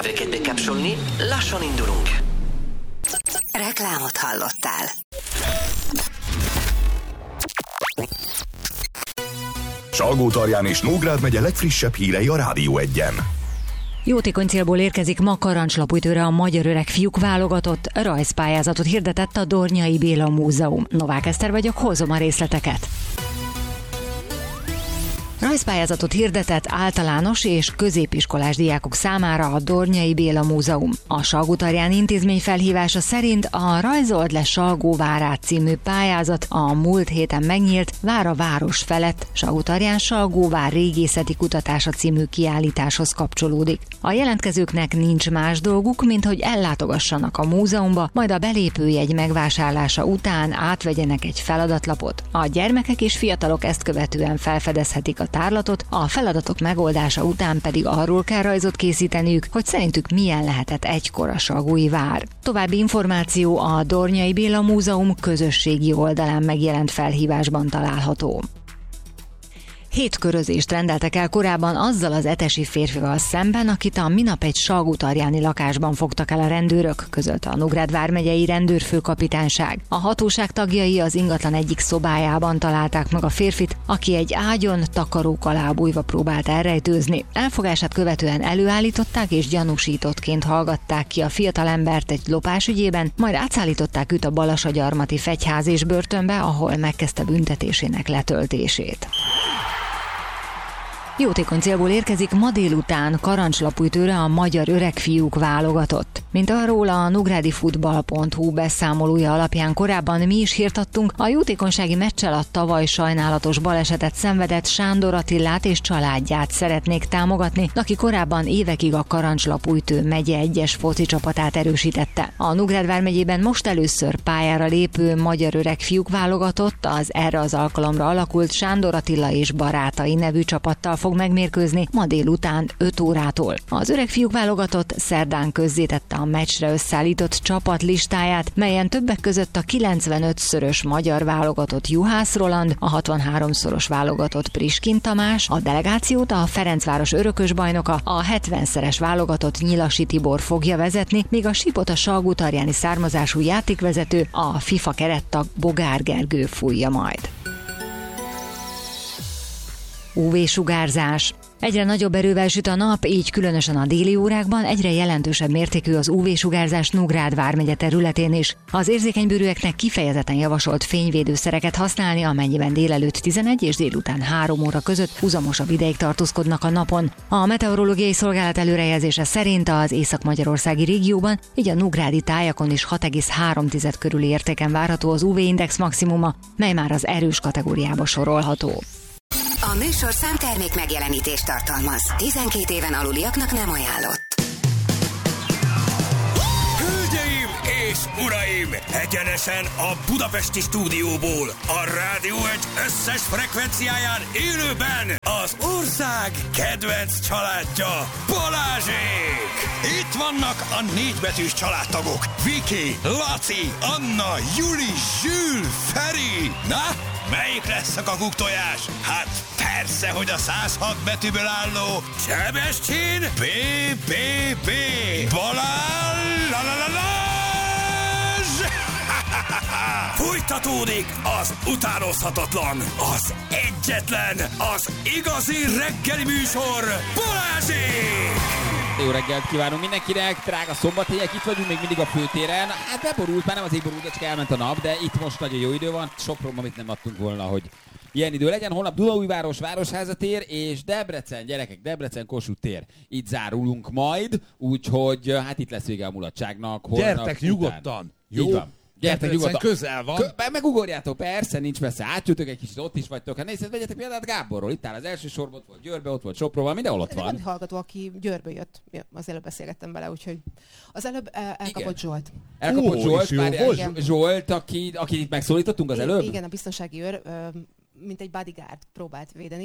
Öveket bekapcsolni, lassan indulunk. Reklámot hallottál. Salgótarján és Nógrád megye legfrissebb hírei a Rádió 1-en. Jótékony célból érkezik ma Karancslapújtőre a Magyar Öreg Fiúk válogatott, rajzpályázatot hirdetett a Dornyai Béla Múzeum. Novák Eszter vagyok, hozom a részleteket. Rajzpályázatot hirdetett általános és középiskolás diákok számára a Dornyai Béla Múzeum. A Salgótarján intézmény felhívása szerint a Rajzold le Salgóvárát című pályázat a múlt héten megnyílt Vára város felett Salgótarján Salgóvár régészeti kutatása című kiállításhoz kapcsolódik. A jelentkezőknek nincs más dolguk, mint hogy ellátogassanak a múzeumba, majd a belépőjegy megvásárlása után átvegyenek egy feladatlapot. A gyermekek és fiatalok ezt követően felfedezhetik a tárlatot, a feladatok megoldása után pedig arról kell rajzot készíteniük, hogy szerintük milyen lehetett egykor a Salgói vár. További információ a Dornyai Béla Múzeum közösségi oldalán megjelent felhívásban található. 7 körözést rendeltek el korábban azzal az etesi férfival szemben, akit a minap egy salgótarjáni lakásban fogtak el a rendőrök, közölte a Nógrád vármegyei rendőrfőkapitányság. A hatóság tagjai az ingatlan egyik szobájában találták meg a férfit, aki egy ágyon takarók alá bújva próbált elrejtőzni. Elfogását követően előállították és gyanúsítottként hallgatták ki a fiatalembert egy lopás ügyében, majd átszállították őt a Balasagyarmati Fegyház és börtönbe, ahol megkezdte büntetésének letöltését. Jótékony célból érkezik ma délután Karancslapújtőre a Magyar Öreg Fiúk válogatott. Mint arról a nógrádifutball.hu beszámolója alapján korábban mi is hírt adtunk, a jótékonysági meccsel a tavaly sajnálatos balesetet szenvedett Sándor Attilát és családját szeretnék támogatni, aki korábban évekig a Karancslapújtő megye 1-es foci csapatát erősítette. A Nógrád vármegyében most először pályára lépő Magyar Öreg Fiúk válogatott az erre az alkalomra alakult Sándor Attila és barátai nevű csapattal fog megmérkőzni ma délután 5 órától. Az Öreg Fiúk válogatott szerdán közzétette a meccsre összeállított csapat listáját, melyen többek között a 95-szörös magyar válogatott Juhász Roland, a 63-szoros válogatott Priskin Tamás, a delegációt a Ferencváros örökös bajnoka, a 70-szeres válogatott Nyilasi Tibor fogja vezetni, míg a sípot a salgótarjáni származású játékvezető, a FIFA kerettag Bogár Gergő fújja majd. UV-sugárzás. Egyre nagyobb erővel süt a nap, így különösen a déli órákban egyre jelentősebb mértékű az UV-sugárzás Nógrád vármegye területén is. Az érzékenybőrűeknek kifejezetten javasolt fényvédőszereket használni, amennyiben délelőtt 11 és délután 3 óra között huzamosabb ideig tartózkodnak a napon. A meteorológiai szolgálat előrejelzése szerint az észak-magyarországi régióban, így a nógrádi tájakon is 6,3 körüli értéken várható az UV-index maximuma, mely már az erős kategóriába sorolható. A műsorszám termék megjelenítést tartalmaz. 12 éven aluliaknak nem ajánlott. Hölgyeim és uraim! Egyenesen a budapesti stúdióból, a Rádió 1 összes frekvenciáján élőben az ország kedvenc családja, Balázsék! Itt vannak a 4 betűs családtagok. Viki, Laci, Anna, Juli, Zsül, Feri. Na, melyik lesz a kakuktojás? Hát persze, hogy a 106 betűből álló Sebestyén BBB Balázs! Fújtatódik az utánozhatatlan, az egyetlen, az igazi reggeli műsor, Balázsék! Jó reggelt kívánunk mindenkinek, drága szombathelyek, itt vagyunk még mindig a főtéren. Hát beborult, már nem azért borult, csak elment a nap, de itt most nagyon jó idő van. Sok amit nem adtunk volna, hogy ilyen idő legyen. Holnap Dunaújváros Városháza tér és Debrecen, gyerekek, Debrecen Kossuth tér. Itt zárulunk majd, úgyhogy hát itt lesz vége a mulatságnak. Gyertek nyugodtan! Jó? Így van. Gyertek nyugodtan. Közel van. Megugorjátok, persze, nincs messze. Átjöttök egy kicsit, ott is vagytok. Hát nézzet, vegyetek példát Gáborról. Itt áll az első sorban, ott volt Győrbe, ott volt Sopronban, mindenhol ott van. Van egy hallgató, aki Győrből jött. Az előbb beszélgettem vele, úgyhogy az előbb elkapott Zsolt. Elkapott Zsolt, Zsolt, akit itt megszólítottunk az előbb? Igen, a biztonsági őr, mint egy bodyguard próbált védeni.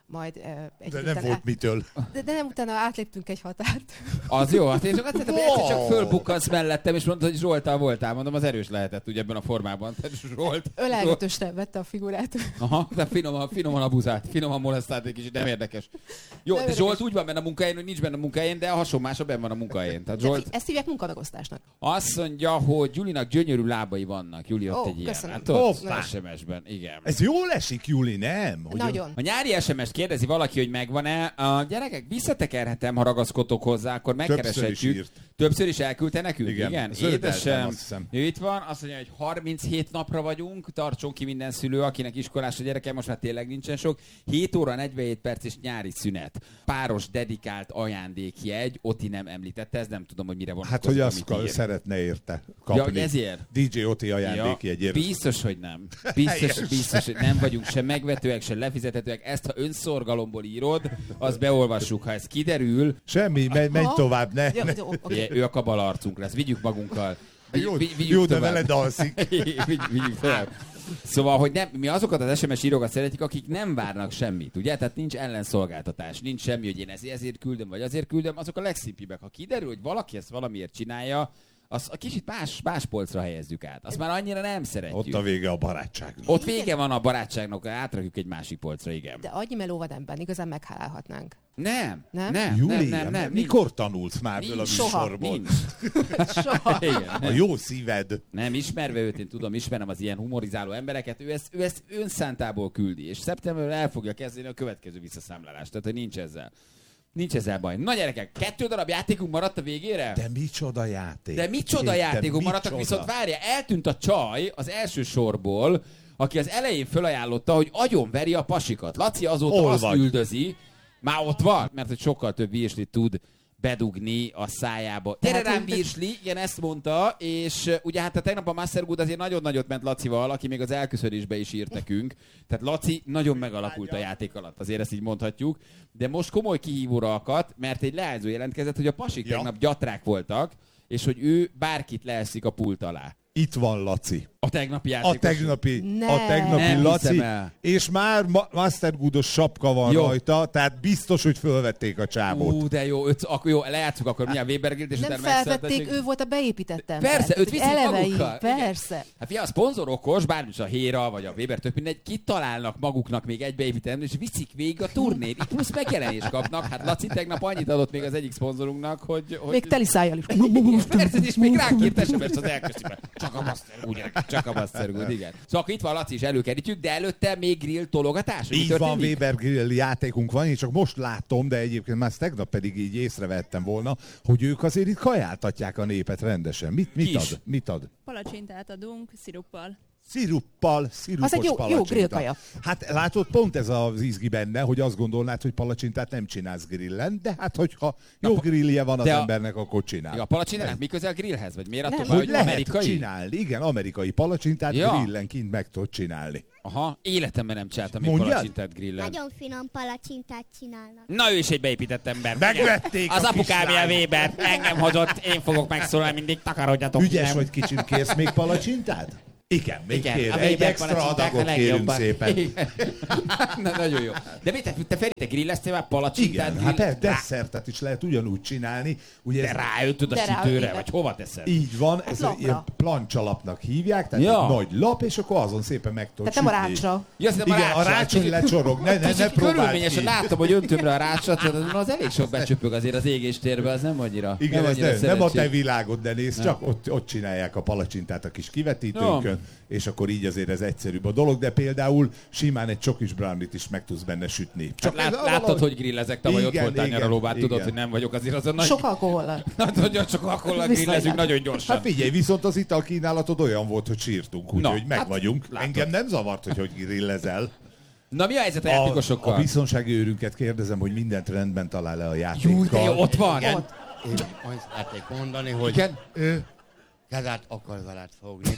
majd egy De nem volt mitől. De nem, utána átléptünk egy határt. Az jó, hát én csak azt hittem, hogy egyszer csak fölbukkansz mellettem, és mondtad, hogy Zsolttal voltál. Mondom, az erős lehetett ugye ebben a formában. Zsolt. Ölelgetősre vette a figurát. Aha, de finoman abuzált, finoman molesztált egy kicsit, nem érdekes. Jó, de Zsolt úgy van benne a munkáján, hogy nincs benne a munkáján, de a hasonmása benn van a munkáján. Tehát Zsolt... Ezt hívják munkamegosztásnak. Azt mondja, hogy Julinak gyönyörű lábai vannak. Juli ott egy ilyen. Hát ott SMS-ben, igen. Ez jól esik, Juli, nem? Hogy nagyon. A nyári SMS-t kérdezi valaki, hogy megvan-e. A gyerekek, visszatekerhetem, ha ragaszkodtok hozzá, akkor megkereshetjük. Többször is elküldte nekünk? Igen. Édesem, ő itt van, azt mondja, hogy 37 napra vagyunk, tartson ki minden szülő, akinek iskolás a gyereke, most már tényleg nincsen sok. 7 óra 47 perc és nyári szünet. Páros dedikált ajándékjegy, Oti nem említette, ez nem tudom, hogy mire vonatkozik. Hát, hogy azt szeretne érte kapni. Ja, ezért? DJ Oti ajándékjegyért. Ja, biztos, hogy nem. Biztos, hogy nem vagyunk se megvetőek, se lefizethetőek. Ezt, ha önszorgalomból írod, azt beolvassuk. Ha ez kiderül... Semmi, menj tovább, ne. Ő a kabalarcunk lesz. Vigyük magunkkal. Jó, de vele dalszik. Vigyük tovább. Szóval, hogy nem, mi azokat az SMS írókat szeretjük, akik nem várnak semmit, ugye? Tehát nincs ellenszolgáltatás, nincs semmi, hogy én ezért küldöm, vagy azért küldöm, azok a legszimpibbek. Ha kiderül, hogy valaki ezt valamiért csinálja, azt a kicsit más polcra helyezzük át. Azt már annyira nem szeretjük. Ott a vége a barátságnak. Ott vége van a barátságnak, átrakjuk egy másik polcra, igen. De annyi meló van ebben, igazán meghálálhatnánk. Nem. Júlia, mikor tanulsz már a műsorból? Soha. Igen, a jó szíved. Nem, ismerve őt, én tudom, ismerem az ilyen humorizáló embereket, ő ezt önszántából küldi, és szeptemberben el fogja kezdeni a következő visszaszámlálást, tehát hogy nincs ezzel baj. Na gyerekek, 2 darab játékunk maradt a végére? De micsoda játékok maradtak, viszont várja, eltűnt a csaj az első sorból, aki az elején fölajánlotta, hogy agyonveri a pasikat. Laci azóta azt üldözi, már ott van, mert hogy sokkal több virslit tud bedugni a szájába. Gyere rám, virsli, igen, ezt mondta, és ugye hát a tegnap a Mastergood azért nagyon nagyot ment Lacival, aki még az elköszönésbe is írt nekünk. Tehát Laci nagyon megalakult a játék alatt, azért ezt így mondhatjuk. De most komoly kihívóra akadt, mert egy leányzó jelentkezett, hogy a pasik tegnap gyatrák voltak, és hogy ő bárkit leeszik a pult alá. Itt van Laci. A tegnapi játékos. A tegnapi Laci. És már Mastergoodos sapka van rajta, tehát biztos, hogy fölvették a csábot. De jó, akkor lejátszuk akkor milyen Weber Grill, és nem felvették, ő volt a beépített ember. Persze, őt viszik magukkal. Persze. Hát figyelj, a szponzorokos, bármilyen a Héra, vagy a Weber, tök mindegy, kitalálnak maguknak még egy beépített ember, és viszik végig a turnét. Így plusz megjelenést kapnak. Hát Laci tegnap annyit adott még az egyik szponzorunknak, hogy... Még teli szájjal is. Persze, és még ránk írt SMS az elköszönben. Csak a Mastergood, igen. Szóval akkor itt van Laci is előkerítjük, de előtte még grill tologatás? Így van, Weber Grill játékunk van, én csak most látom, de egyébként már tegnap pedig így észrevettem volna, hogy ők azért itt kajáltatják a népet rendesen. Mit ad? Palacsintát adunk sziruppal. Szirupos az egy jó grillkaja. Hát látod, pont ez az izgi benne, hogy azt gondolnád, hogy palacsintát nem csinálsz grillen, de hát hogyha jó grillje van az embernek, akkor csinál. A palacsintának mi közel grillhez? Vagy miért attól, hogy lehet amerikai? Csinálni. Igen, amerikai palacsintát grillen kint meg tudod csinálni. Aha, életemben nem csináltam még palacsintát grillen. Nagyon finom palacsintát csinálnak. Na, ő is egy beépített ember. Megvették az apukám ilyen Weber, engem hozott, én fogok megszólalni mindig, takarodjatok. Ügyes vagy kicsim, kérsz még palacsintát? Igen, még kér. Egy extra adagot kérünk szépen. Na, nagyon jó. De te Feri, te grilleztél már palacsintát? Igen, hát desszertet is lehet ugyanúgy csinálni. Ugye de ráöntöd a sütőre, vagy hova teszed? Így van, ez ilyen plancsalapnak hívják, tehát egy nagy lap, és akkor azon szépen meg tudod sütni. Tehát nem a rácsra. Igen, a rácson lecsorog, ne próbáld ki. Körülményesen látom, hogy öntöm rá a rácsot, az elég sok becsöpög azért az égéstérbe, az nem annyira. Igen, ez nem a te világod, de nézd, csak ott csinálják a palacsintát a kis kivetítőnkön. És akkor így azért ez egyszerűbb a dolog, de például simán egy csokis brownit is meg tudsz benne sütni. Csak láttad, hogy grillezek, tavaly ott voltál nyaralóban, tudod, hogy nem vagyok azért azon nagy... Sok alkohollal. Nagyon sok alkohollal grillezünk, nagyon gyorsan. Hát figyelj, viszont az italkínálatod olyan volt, hogy sírtunk, úgyhogy meg vagyunk. Engem nem zavart, hogy grillezel. Na, mi a helyzet a játékosokkal? A biztonsági őrünket kérdezem, hogy mindent rendben talál le a játékkal. Jó, de ott van. Én azt szeretnék mondani, hogy ő kezát akar veled fogni.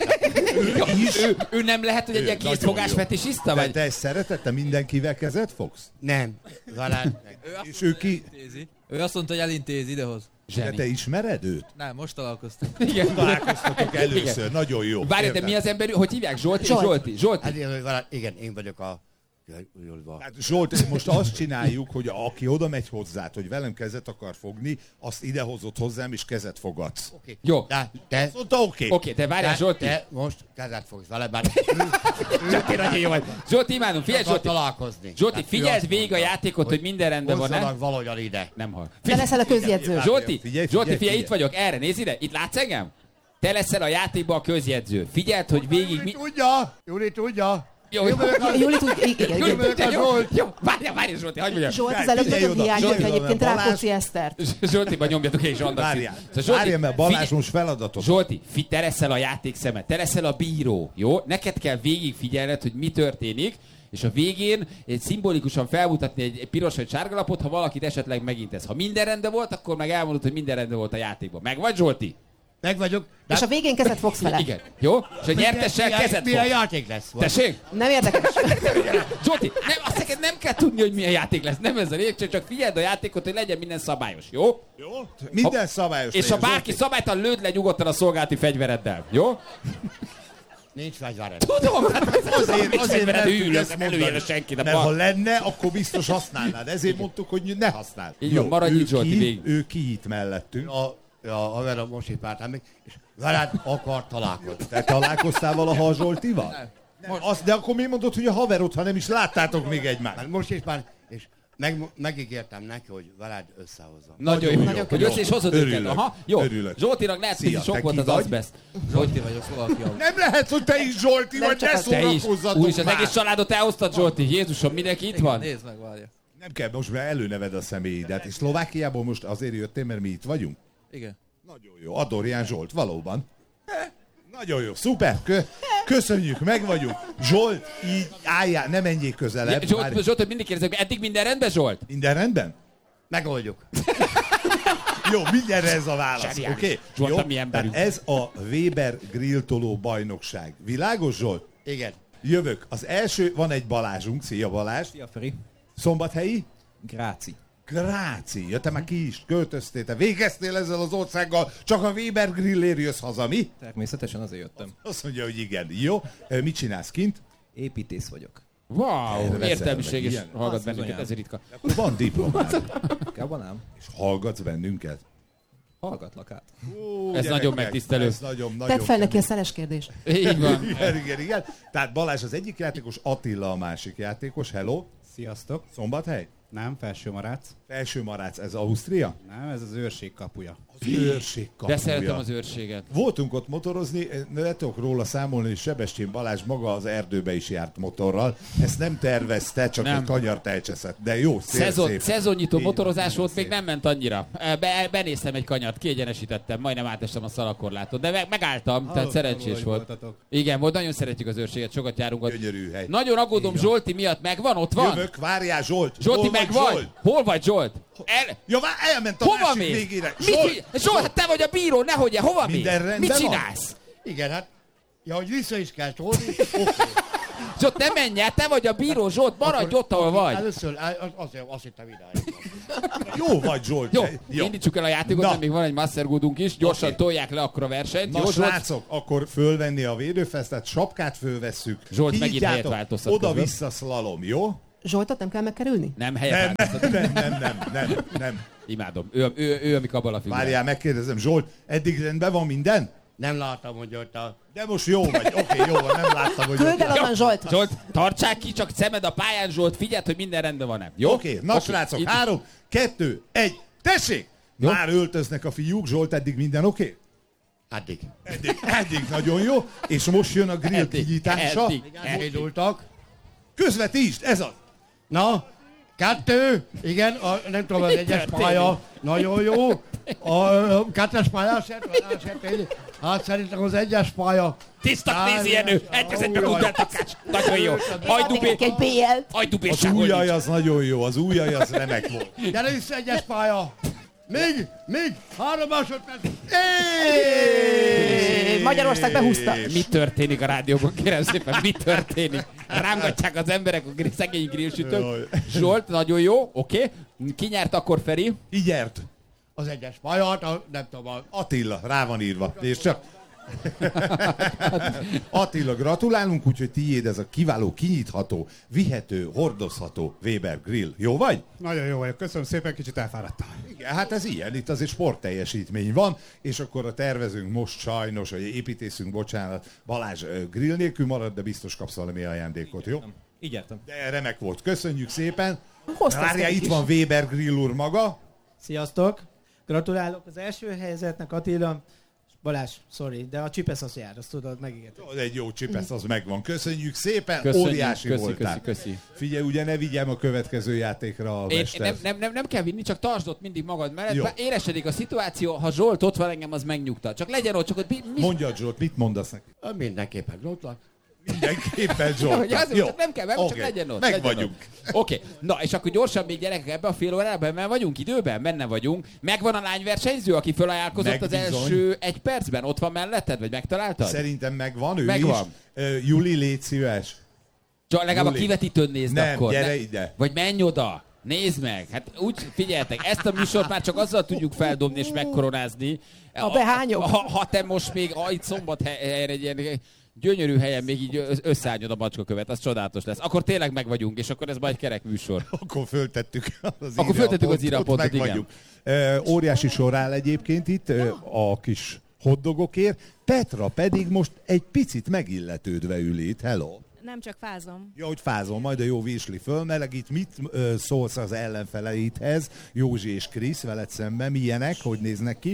Ő nem lehet, hogy egy ilyen készfogásfetisiszta vagy? Te szeretette mindenkivel kezet fogsz? Nem. Veled. És ő ki? Ő azt mondta, hogy elintézi idehoz. De te ismered őt? Nem, most találkoztunk. Igen. Találkoztatok először, nagyon jó. Várj, de mi az ember, hogy hívják? Zsolti? Hát igen, én vagyok a Hát Zsolt, most azt csináljuk, hogy aki oda megy hozzád, hogy velem kezet akar fogni, azt idehozott hozzám, és kezet fogadsz. Okay. Jó. De te... Azt mondta, oké. Oké, te várjál, Zsolti. Te most kezet fogsz vele, bár... Zsolti, nagyon jó vagy. Zsolti, imádom, figyelj, Zsolti. Találkozni. Zsolti, figyeld végig a játékot, hogy minden rendben van, nem? Hozzanak valahogyan ide. Nem hal. Te leszel a közjegyző. Zsolti, Figyelj, itt vagyok, erre, nézd ide, itt látsz engem? Te leszel a játékban a közjegyző. Figyeld, hogy végig... Júli tudja. Jó, Júli tudja. Jó, várjál, Zsolti, hagyd mondjam. Zsolt az előbb nagyon hiányzott egyébként Rákóczi Esztert. Zsoltiban nyomjatok és annak. Várjál, mert Balázs most feladatot. Zsolti, te leszel a játékszemet, te leszel a bíró, jó? Neked kell végig figyelned, hogy mi történik, és a végén egy szimbolikusan felmutatni egy piros vagy sárga lapot, ha valakit esetleg megintesz. Ha minden rendben volt, akkor meg elmondod, hogy minden rendben volt a játékban. Meg vagy, Zsolti? Meg vagyok. De... És a végén kezet fogsz vele. Igen. Jó? És a nyertessel kezet fogsz. Milyen játék lesz? Tessék? Nem érdekes. Zsolti, azt neked nem kell tudni, hogy milyen játék lesz. Nem ez a lényeg, csak figyeld a játékot, hogy legyen minden szabályos. Jó? Jó? Minden szabályos. És ha bárki szabálytalan, lőd le nyugodtan a szolgálati fegyvereddel. Jó? Nincs fegyvered. Tudom, azért nem tudjuk ezt mondani, senki, mert ha lenne, akkor biztos használnád. Ezért mondtuk, hogy ne használd. Így van, maradj itt, Zsolti, végig. Ő ki itt mellettünk. A most itt pártám, és veled akar találkozni. Te találkoztál valaha Zsoltival? Nem. De akkor mi mondod, hogy a haverod, ha nem is láttátok még egymást? Mert most is már, és megígértem neki, hogy veled összehozom. Nagyon jó. Hogy össze is hozod őket. Aha, jó. Örülök. Zsoltinak lehet, hogy sok volt az azbest. Zsolti vagyok, Szlovákia. Nem lehet, hogy te is Zsolti vagy, ne szórakozzatok már. Az egész családot elhoztad, Zsolti. Jézusom, mindenki itt van? Nézd meg, várja. Nem kell, most már előneved a személyidet. És Szlovákiából most azért jöttél, mert mi itt vagyunk? Igen. Nagyon jó. Adorján Zsolt, valóban. Nagyon jó, szuper. Köszönjük, meg vagyunk. Zsolt, így álljál, ne menjél közelebb. Zsolt, hogy mindig kérdezek, eddig minden rendben, Zsolt? Minden rendben? Megoldjuk. Jó, mindenre ez a válasz, oké? Okay? Zsolt, mi emberünk. Ez a Weber grilltoló bajnokság. Világos, Zsolt? Igen. Jövök. Az első, van egy Balázsunk. Szia, Balázs. Szia, Feri. Szombathelyi? Gráci. Gráci. Ja, te már ki is költöztél, te végeztél ezzel az országgal, csak a Weber grillért jössz haza, mi? Természetesen azért jöttem. Azt mondja, hogy igen. Jó. Mit csinálsz kint? Építész vagyok. Wow, értelmiség is hallgat bennünket, ez ritka. Akkor van diplomád. Kában nem. És hallgatsz bennünket? Hallgatlak át. Ez nagyon megtisztelő. Ez nagyon Tedd fel neki a szeles kérdés. Így van. Igen. Tehát Balázs az egyik játékos, Attila a másik játékos. Hello. Sziasztok. Szombathely? Nem, Felsőmarác. Felsőmarác, ez Ausztria? Nem, ez az őrség kapuja. Az őrség kapuja. De szeretem az őrséget. Voltunk ott motorozni, le tudok róla számolni, és Sebestyén Balázs maga az erdőbe is járt motorral. Ezt nem tervezte, csak egy kanyart elcseszett. De jó, szezonnyitó motorozás volt, még nem ment annyira. Benéztem egy kanyart, kiegyenesítettem, majdnem átestem a szalakorlátot, de megálltam, tehát szerencsés volt. Voltatok. Igen, nagyon szeretjük az őrséget, sokat járunk ott. Gyönyörű hely. Nagyon aggódom Zsolti miatt, megvan, ott van? Jövök, várjál Zsolt. Zsolti, megvan? Hol vagy Zsolt? Elment a hova másik mész? végére. Zsolt, hát te vagy a bíró, nehogy hova mész? Mit csinálsz? Van? Igen, hát, ja, hogy vissza is kell tolni, oké. Zsolt, ne menj el, te vagy a bíró, Zsolt, maradj ott, ahol vagy. Először, azt hittem idáig. Jó vagy, Zsolt. Jó, indítsuk el a játékot, mert még van egy Mastergoodunk is, gyorsan tolják le akkor a versenyt. Na, jó, srácok, akkor fölvenni a védőfesztet, sapkát fölvesszük. Zsolt, megint helyet változtat. Oda-vissza szlalom, jó? Zsoltot nem kell megkerülni? Nem, helyet változtat. Nem. Imádom. Ő a mi kabalafigura. Várjál, megkérdezem, Zsolt, eddig rendben van minden? Nem láttam, hogy ott a... De most jó vagy, oké, jó van, nem láttam, hogy... Küld el onnan Zsolt! Zsolt, tartsák ki, csak szemed a pályán, Zsolt, figyeld, hogy minden rendben van-e. Jó? Oké, na srácok, 3, 2, 1, tessék! Jó? Már öltöznek a fiúk, Zsolt, eddig minden oké? Eddig nagyon jó, és most jön a grill kinyitása. Elindultak. Közvetítsd, ez az! Na, 2, igen, nem tudom, az egyes pálya, nagyon jó. A kettes pályás, hát szerintem az egyes pálya. Tiszta nézi Jenő, elkezdett megugáltak, nagyon jó. Az újjaj az nagyon jó, az újjaj az remek volt. Gyere vissza egyes pálya. Még, 3 másodperc. Magyarország behúzta. Mi történik a rádióban, kérem szépen, mi történik? Rángatják az emberek a szegény grillsütők. Zsolt, nagyon jó, oké. Ki nyert akkor, Feri? Így nyert. Az egyes pályát, nem tudom. Attila, rá van írva. És csak Attila, gratulálunk, úgyhogy tiéd ez a kiváló, kinyitható, vihető, hordozható Weber grill. Jó vagy? Nagyon jó vagyok, köszönöm szépen, kicsit elfáradtam. Igen, hát ez ilyen, itt azért sportteljesítmény van, és akkor a tervezünk most sajnos, vagy építészünk, bocsánat, Balázs grill nélkül marad, de biztos kapsz valami ajándékot, jó? Így értem. De remek volt, köszönjük szépen. Hoztad Várjál, nekik itt is. van Weber grill úr maga. Sziasztok! Gratulálok az első helyzetnek, Attila. Balázs, sorry, de a csipesz az jár, azt tudod, megígértem. Egy jó csipesz, az megvan. Köszönjük szépen, Köszönjük, óriási voltál. köszi. Figyelj, ugye ne vigyem a következő játékra a mester. Nem kell vinni, csak tartsd ott mindig magad mellett. Jó. Éresedik a szituáció, ha Zsolt ott van, engem az megnyugtat. Csak legyen ott, csak ott Mondjad, Zsolt, mit mondasz neki? Mindenképpen Zsoltlak. Mindenképpen Zsolt. Ja, azért csak nem kell, csak legyen ott. Meg legyen vagyunk. Oké, na és akkor gyorsan még gyerekek ebbe a fél órában, mert vagyunk időben, benne vagyunk. Megvan a lányversenyző, aki fölajánlkozott az első 1 percben? Ott van melletted, vagy megtaláltad? Szerintem megvan, ő Megvan. is. Juli, légy szíves. Csak legalább Juli. a kivetítőn nézd Nem, akkor. gyere ide. Vagy menj oda. Nézd meg. Hát úgy figyeljetek, ezt a műsort már csak azzal tudjuk feldobni és megkoronázni. A behányok. Ha te most még itt Szombathelyre egy ilyen gyönyörű helyen még így összeállnyod a macskakövet, az csodálatos lesz. Akkor tényleg meg vagyunk, és akkor ez majd kerek műsor. Akkor föltettük az írappontot, igen. vagyunk. Óriási sor áll egyébként itt a kis hotdogokért. Petra pedig most egy picit megilletődve ül itt. Hello. Nem csak fázom. Ja, hogy fázol, majd a jó virsli fölmelegít. Mit szólsz az ellenfeleidhez? Józsi és Krisz veled szemben. Milyenek? Hogy néznek ki?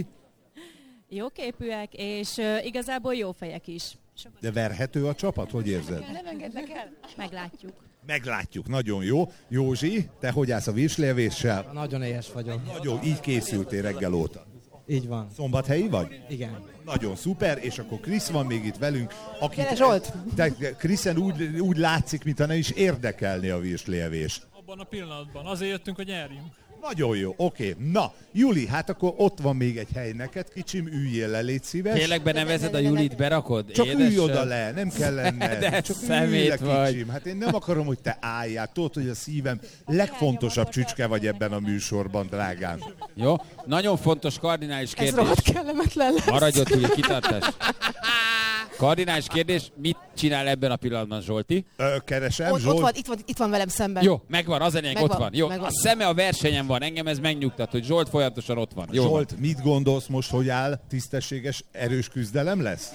Jóképűek, és igazából jó fejek is. De verhető a csapat? Hogy érzed? Nem engednek el? Meglátjuk. Meglátjuk, nagyon jó. Józsi, te hogy állsz a virslilevéssel? Nagyon éhes vagyok. Nagyon, így készültél reggel óta. Így van. Szombathelyi vagy? Igen. Nagyon szuper, és akkor Krisz van még itt velünk. Gyere, Zsolt! Te Kriszen úgy látszik, mintha ne is érdekelni a virslievés. Abban a pillanatban. Azért jöttünk, hogy nyerjünk. Nagyon jó, oké. Na, Juli, hát akkor ott van még egy hely neked, kicsim, üljél le, légy szíves. Tényleg benevezed a Julit, berakod? Csak Édesem. ülj oda le, nem kell lenned. De Csak szemét ülj le, vagy. kicsim. Hát én nem akarom, hogy te álljál. Tudod, hogy a szívem legfontosabb csücske vagy ebben a műsorban, drágám. Jó, nagyon fontos kardinális Ez kérdés. rohadt kellemetlen lesz. Maradj ott, Juli, kitartás. Kardinális kérdés, mit csinál ebben a pillanatban Zsolti? Keresem, Ott Zsolt. van, itt van velem szemben. Jó, megvan, az enyém, ott Megvan, van. Jó, megvan. a szeme a versenyen van, engem ez megnyugtat, hogy Zsolt folyamatosan ott van. Jó Zsolt, van. mit gondolsz most, hogy áll? Tisztességes, erős küzdelem lesz?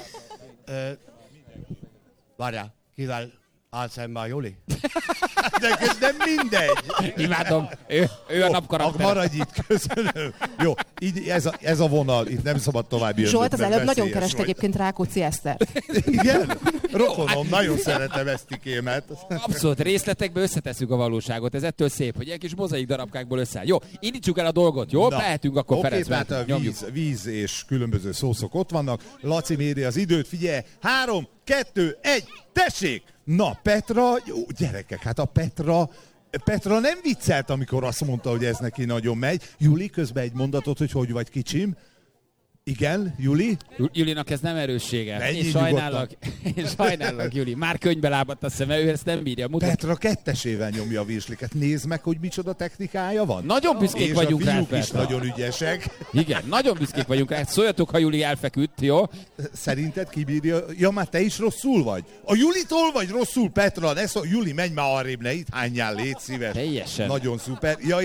Várjál, kivel áll szemben a Juli? De ez nem mindegy. Imádom, ő a napkarakter. Maradj itt, köszönöm. Jó, így ez a vonal, itt nem szabad tovább jönni. Zsolt az előbb nagyon kerest egyébként Rákóczi Esztert. Igen? Rokonom, nagyon szeretem Esztikémet. Abszolút, részletekbe összetesszük a valóságot, ez ettől szép, hogy ilyen kis mozaik darabkákból összeáll. Jó, indítsuk el a dolgot, jó? Mehetünk akkor oké, Ferenc, tehát a nyomjuk. víz és különböző szószok ott vannak. Laci méri az időt, figyelj! 3, 2, 1, tessék! Na, Petra, jó, gyerekek, hát a Petra nem viccelt, amikor azt mondta, hogy ez neki nagyon megy. Juli, közben egy mondatot, hogy vagy kicsim. Igen, Juli? Julinak ez nem erőssége. Menjél Én sajnálok, Juli. Már könyvbe lábadt a szeme, ő ezt nem bírja. Petra kettesével nyomja a virsliket. Nézd meg, hogy micsoda technikája van. Nagyon büszkék és vagyunk a rá, fiúk is Petra. nagyon ügyesek. Igen, nagyon büszkék vagyunk rá. Szóljatok, ha Juli elfeküdt, jó? Szerinted kibírja? Ja, már te is rosszul vagy? A Julitól vagy rosszul, Petra? Ne szó... Juli, menj már arrébb, ne itt hányjál, légy szíves. Teljesen. Nagyon szuper. Ja,